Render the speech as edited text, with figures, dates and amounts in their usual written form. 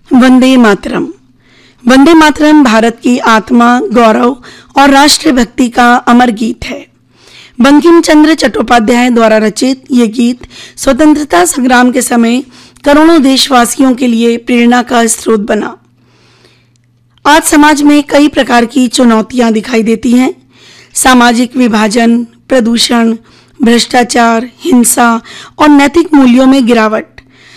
वंदे मातरम। वंदे मातरम भारत की आत्मा, गौरव और राष्ट्रभक्ति का अमर गीत है। बंकिम चंद्र चट्टोपाध्याय द्वारा रचित ये गीत स्वतंत्रता संग्राम के समय करोड़ों देशवासियों के लिए प्रेरणा का स्रोत बना। आज समाज में कई प्रकार की चुनौतियां दिखाई देती हैं। सामाजिक विभाजन, प्रदूषण, भ्रष्टाचार, हिंसा और नैतिक मूल्यों में गिरावट।